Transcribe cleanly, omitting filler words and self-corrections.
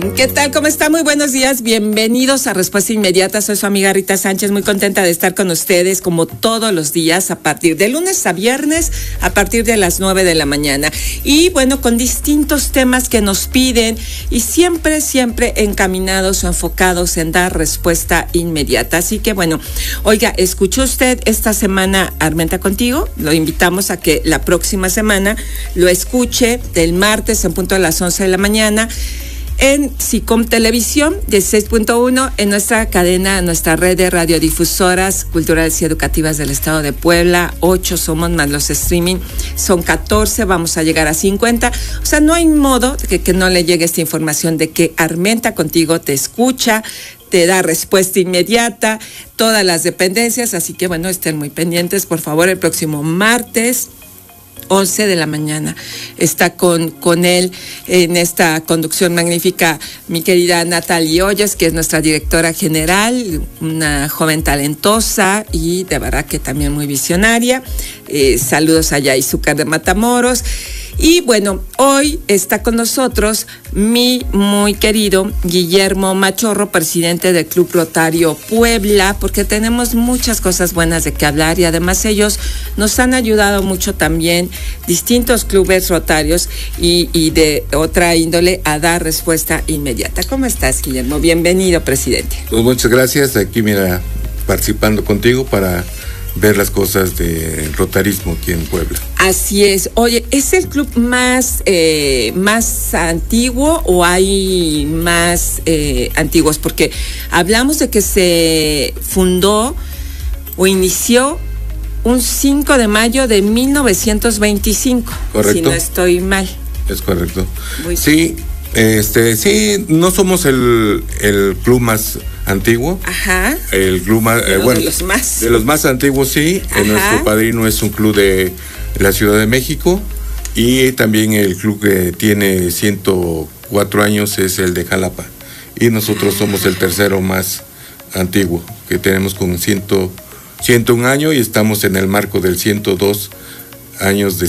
¿Qué tal? ¿Cómo está? Muy buenos días. Bienvenidos a Respuesta Inmediata. Soy su amiga Rita Sánchez, muy contenta de estar con ustedes como todos los días a partir de lunes a viernes a partir de las 9 de la mañana. Y bueno, con distintos temas que nos piden y siempre encaminados o enfocados en dar respuesta inmediata. Así que bueno, oiga, ¿escuchó usted esta semana Armenta Contigo? Lo invitamos a que la próxima semana lo escuche el martes en punto de las 11 de la mañana. En SICOM Televisión, 16.1, en nuestra cadena, nuestra red de radiodifusoras culturales y educativas del estado de Puebla. 8 somos más los streaming, son 14, vamos a llegar a 50. O sea, no hay modo que no le llegue esta información de que Armenta Contigo te escucha, te da respuesta inmediata, todas las dependencias. Así que bueno, estén muy pendientes, por favor, el próximo martes 11 de la mañana. Está con él en esta conducción magnífica mi querida Natalie Hoyos, que es nuestra directora general, una joven talentosa y de verdad que también muy visionaria. Saludos allá a Izúcar de Matamoros. Y bueno, hoy está con nosotros mi muy querido Guillermo Machorro, presidente del Club Rotario Puebla, porque tenemos muchas cosas buenas de que hablar y además ellos nos han ayudado mucho también, distintos clubes rotarios y de otra índole, a dar respuesta inmediata. ¿Cómo estás, Guillermo? Bienvenido, presidente. Pues muchas gracias. Aquí, mira, participando contigo para ver las cosas de rotarismo aquí en Puebla. Así es. Oye, ¿es el club más antiguo o hay más antiguos? Porque hablamos de que se fundó o inició un 5 de mayo de 1925. Correcto. Si no estoy mal. Es correcto. Sí, sí, no somos el club más antiguo. Ajá. El club más, bueno, de los más antiguos, sí. Nuestro padrino es un club de la Ciudad de México y también el club que tiene 104 años es el de Jalapa. Y nosotros somos el tercero más antiguo, que tenemos con 101 años y estamos en el marco del 102 años de